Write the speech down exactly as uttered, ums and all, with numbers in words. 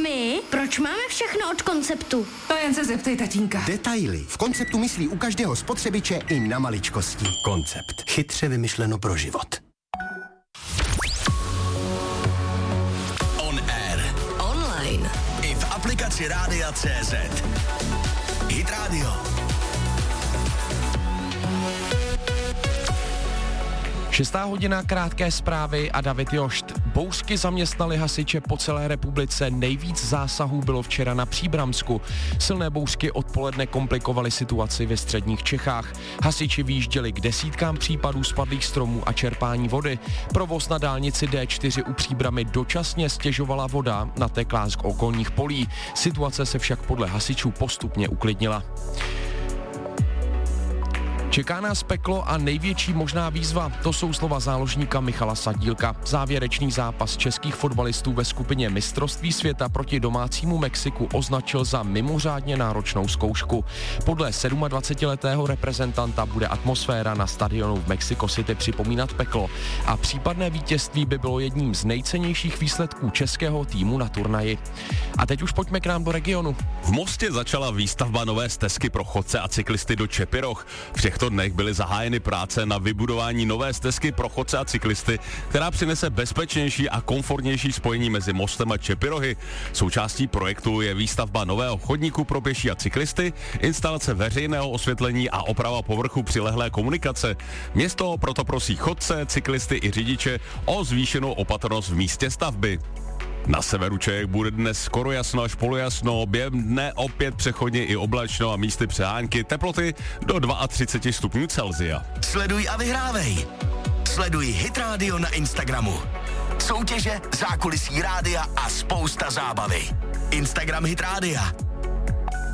my? Proč máme všechno od Konceptu? To jen se zeptej tatínka. Detaily. V Konceptu myslí u každého spotřebiče i na maličkosti. Koncept. Chytře vymyšleno pro život. On air. Online. I v aplikaci Rádia C Z. Hit Radio. Šestá hodina, krátké zprávy a David Jošt. Bouřky zaměstnaly hasiče po celé republice. Nejvíc zásahů bylo včera na Příbramsku. Silné bouřky odpoledne komplikovaly situaci ve středních Čechách. Hasiči vyjížděli k desítkám případů spadlých stromů a čerpání vody. Provoz na dálnici D čtyři u Příbramy dočasně stěžovala voda, natekla z okolních polí. Situace se však podle hasičů postupně uklidnila. Čeká nás peklo a největší možná výzva, to jsou slova záložníka Michala Sadílka. Závěrečný zápas českých fotbalistů ve skupině mistrovství světa proti domácímu Mexiku označil za mimořádně náročnou zkoušku. Podle sedmadvacetiletého reprezentanta bude atmosféra na stadionu v Mexico City připomínat peklo a případné vítězství by bylo jedním z nejcennějších výsledků českého týmu na turnaji. A teď už pojďme k nám do regionu. V Mostě začala výstavba nové stezky pro chodce a cyklisty do Čepiroch. V těchto dnech byly zahájeny práce na vybudování nové stezky pro chodce a cyklisty, která přinese bezpečnější a komfortnější spojení mezi Mostem a Čepirohy. Součástí projektu je výstavba nového chodníku pro pěší a cyklisty, instalace veřejného osvětlení a oprava povrchu přilehlé komunikace. Město proto prosí chodce, cyklisty i řidiče o zvýšenou opatrnost v místě stavby. Na severu Čech bude dnes skoro jasno až polojasno, během dne opět přechodně i oblačno a místy přehánky, teploty do třicet dva stupňů Celsia. Sleduj a vyhrávej. Sleduj Hit Radio na Instagramu. Soutěže, zákulisí rádia a spousta zábavy. Instagram Hit Rádia.